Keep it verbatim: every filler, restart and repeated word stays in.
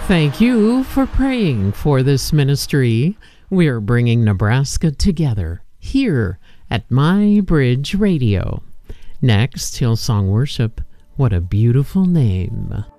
Thank you for praying for this ministry. We are bringing Nebraska together here at My Bridge Radio. Next, Hillsong Worship. What a beautiful name.